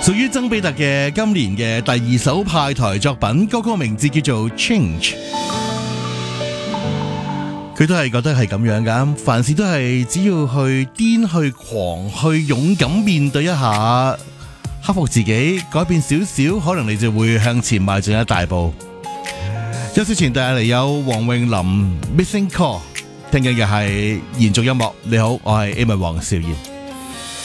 屬於曾比特嘅今年嘅第2首派台作品，歌曲嘅名字叫做 Change。 佢都係覺得係咁樣㗎，凡事都係只要去癲去狂去勇敢面對一下，克服自己，改變少少，可能你就會向前邁進一大步。休息前帶嚟有黃詠琳 Missing Call， 聽緊嘅係延續音樂。你好，我係 Amy 黃兆賢。